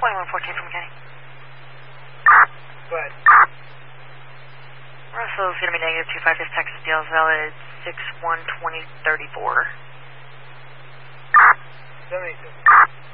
2114 from Kenny. Go ahead. Russell's going to be negative 25, this Texas deal is valid 6/1/2034. 72.